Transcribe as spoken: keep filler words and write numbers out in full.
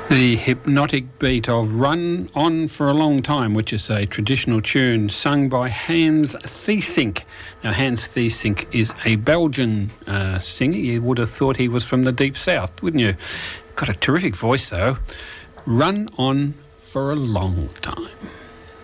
The hypnotic beat of Run On For A Long Time, which is a traditional tune sung by Hans Theesink. Now, Hans Theesink is a Belgian uh, singer. You would have thought he was from the Deep South, wouldn't you? Got a terrific voice, though. Run On For A Long Time.